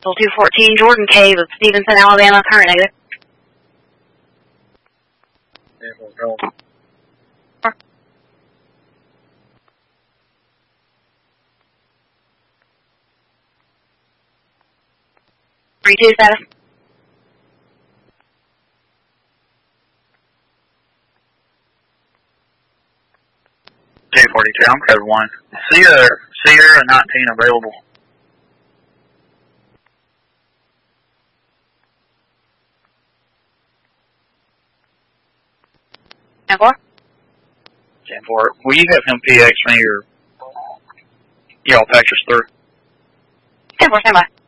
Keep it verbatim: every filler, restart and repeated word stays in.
two fourteen, Jordan Cave of Stevenson, Alabama, current negative. Yeah, we'll go. three two status. two forty-two, I'm code one. Sierra, Sierra nineteen available. ten four. ten four. Will you have him P X me or y'all patch us through? ten four, stand by.